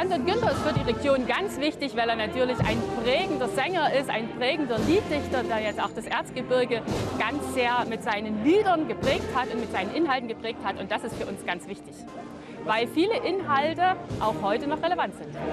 Standort Günther ist für die Region ganz wichtig, weil er natürlich ein prägender Sänger ist, ein prägender Lieddichter, der jetzt auch das Erzgebirge ganz sehr mit seinen Liedern geprägt hat und mit seinen Inhalten geprägt hat. Und das ist für uns ganz wichtig, weil viele Inhalte auch heute noch relevant sind.